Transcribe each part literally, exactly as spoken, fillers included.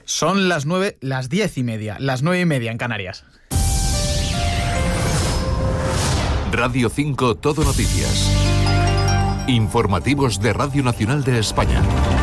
Son las nueve, las diez y media, las nueve y media en Canarias. Radio cinco Todo Noticias. Informativos de Radio Nacional de España.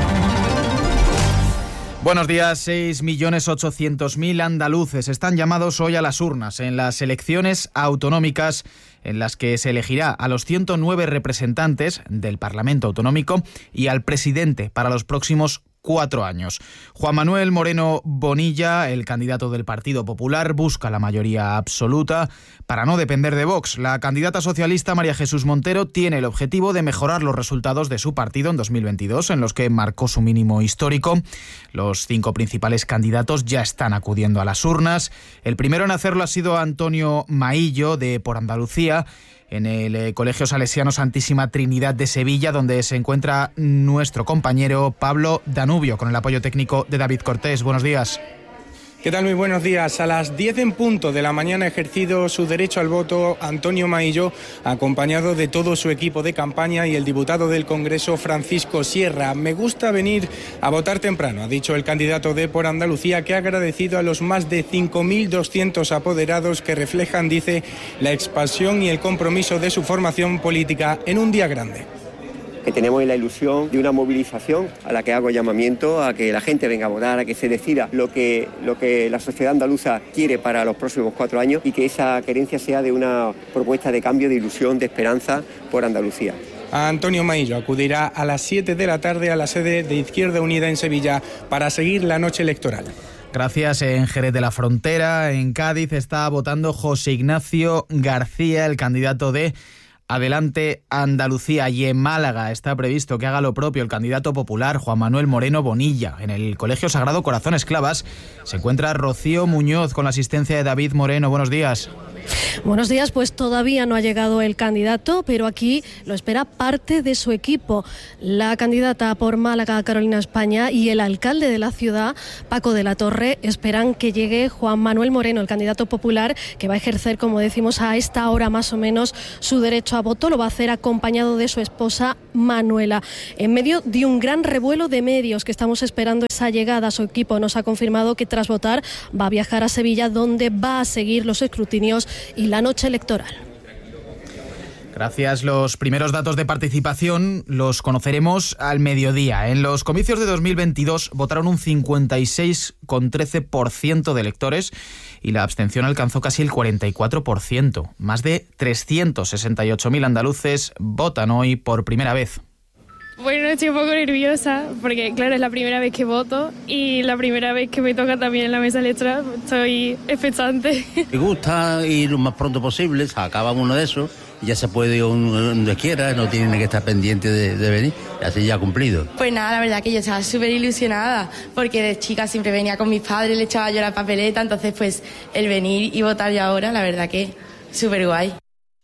Buenos días. seis millones ochocientos mil andaluces están llamados hoy a las urnas en las elecciones autonómicas en las que se elegirá a los ciento nueve representantes del Parlamento Autonómico y al presidente para los próximos cuatro años. Juan Manuel Moreno Bonilla, el candidato del Partido Popular, busca la mayoría absoluta para no depender de Vox. La candidata socialista María Jesús Montero tiene el objetivo de mejorar los resultados de su partido en dos mil veintidós, en los que marcó su mínimo histórico. Los cinco principales candidatos ya están acudiendo a las urnas. El primero en hacerlo ha sido Antonio Maillo, de Por Andalucía, en el eh, Colegio Salesiano Santísima Trinidad de Sevilla, donde se encuentra nuestro compañero Pablo Danubio, con el apoyo técnico de David Cortés. Buenos días. ¿Qué tal? Muy buenos días. A las diez en punto de la mañana ha ejercido su derecho al voto Antonio Maillo, acompañado de todo su equipo de campaña y el diputado del Congreso Francisco Sierra. Me gusta venir a votar temprano, ha dicho el candidato de Por Andalucía, que ha agradecido a los más de cinco mil doscientos apoderados que reflejan, dice, la expansión y el compromiso de su formación política en un día grande. Que tenemos la ilusión de una movilización a la que hago llamamiento a que la gente venga a votar, a que se decida lo que, lo que la sociedad andaluza quiere para los próximos cuatro años y que esa querencia sea de una propuesta de cambio, de ilusión, de esperanza por Andalucía. Antonio Maillo acudirá a las siete de la tarde a la sede de Izquierda Unida en Sevilla para seguir la noche electoral. Gracias. En Jerez de la Frontera, en Cádiz, está votando José Ignacio García, el candidato de Adelante Andalucía, y en Málaga está previsto que haga lo propio el candidato popular Juan Manuel Moreno Bonilla. En el Colegio Sagrado Corazón Esclavas se encuentra Rocío Muñoz con la asistencia de David Moreno. Buenos días. Buenos días, pues todavía no ha llegado el candidato, pero aquí lo espera parte de su equipo. La candidata por Málaga, Carolina España, y el alcalde de la ciudad, Paco de la Torre, esperan que llegue Juan Manuel Moreno, el candidato popular, que va a ejercer, como decimos, a esta hora más o menos su derecho a voto. Lo va a hacer acompañado de su esposa Manuela. En medio de un gran revuelo de medios que estamos esperando esa llegada, su equipo nos ha confirmado que tras votar va a viajar a Sevilla, donde va a seguir los escrutinios y la noche electoral. Gracias. Los primeros datos de participación los conoceremos al mediodía. En los comicios de dos mil veintidós votaron un cincuenta y seis coma trece por ciento de electores y la abstención alcanzó casi el cuarenta y cuatro por ciento. Más de trescientos sesenta y ocho mil andaluces votan hoy por primera vez. Bueno, estoy un poco nerviosa porque, claro, es la primera vez que voto y la primera vez que me toca también en la mesa electoral. Estoy expectante. Me gusta ir lo más pronto posible, se acaba uno de esos y ya se puede ir donde quiera, no tiene que estar pendiente de, de venir, así ya cumplido. Pues nada, la verdad que yo estaba súper ilusionada porque de chica siempre venía con mis padres, le echaba yo la papeleta, entonces pues el venir y votar ya ahora, la verdad que súper guay.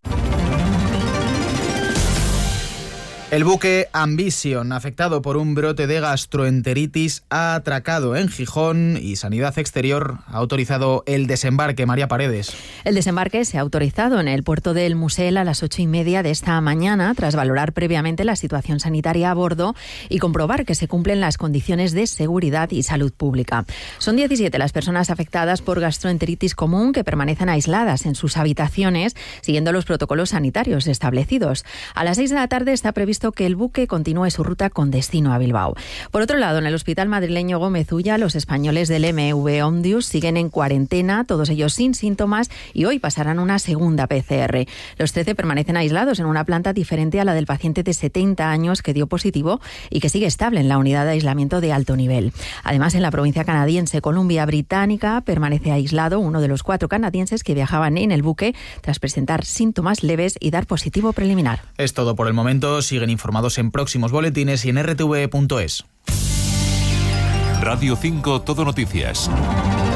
El buque Ambition, afectado por un brote de gastroenteritis, ha atracado en Gijón y Sanidad Exterior ha autorizado el desembarque. María Paredes. El desembarque se ha autorizado en el puerto del Musel a las ocho y media de esta mañana, tras valorar previamente la situación sanitaria a bordo y comprobar que se cumplen las condiciones de seguridad y salud pública. Son diecisiete las personas afectadas por gastroenteritis común que permanecen aisladas en sus habitaciones, siguiendo los protocolos sanitarios establecidos. A las seis de la tarde está previsto que el buque continúe su ruta con destino a Bilbao. Por otro lado, en el hospital madrileño Gómez Ulla, los españoles del M V Ondius siguen en cuarentena, todos ellos sin síntomas, y hoy pasarán una segunda P C R. Los trece permanecen aislados en una planta diferente a la del paciente de setenta años que dio positivo y que sigue estable en la unidad de aislamiento de alto nivel. Además, en la provincia canadiense Columbia Británica permanece aislado uno de los cuatro canadienses que viajaban en el buque tras presentar síntomas leves y dar positivo preliminar. Es todo por el momento. Siguen informados en próximos boletines y en r t v punto es. Radio cinco Todo Noticias.